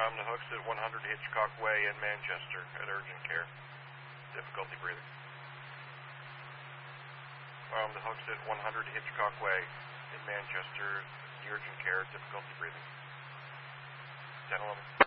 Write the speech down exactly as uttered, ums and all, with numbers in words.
Um, the hook's at one hundred Hitchcock Way in Manchester at urgent care. Difficulty breathing. Um, the hook's at one hundred Hitchcock Way in Manchester, urgent care, difficulty breathing. ten eleven.